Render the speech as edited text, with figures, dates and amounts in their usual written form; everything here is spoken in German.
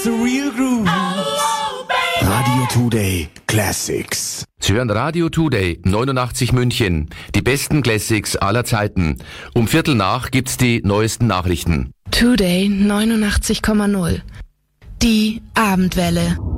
the real grooves. Radio Today Classics. Sie hören Radio Today 89 München. Die besten Classics aller Zeiten. Um 7:15 gibt's die neuesten Nachrichten. Today 89,0. Die Abendwelle.